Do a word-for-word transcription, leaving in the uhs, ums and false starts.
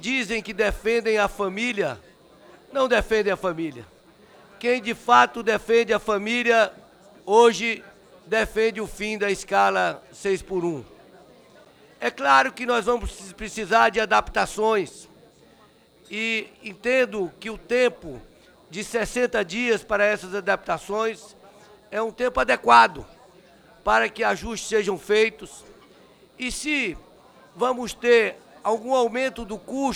dizem que defendem a família, não defendem a família. Quem de fato defende a família, hoje defende o fim da escala seis por um. É claro que nós vamos precisar de adaptações e entendo que o tempo de sessenta dias para essas adaptações é um tempo adequado para que ajustes sejam feitos. E se vamos ter algum aumento do custo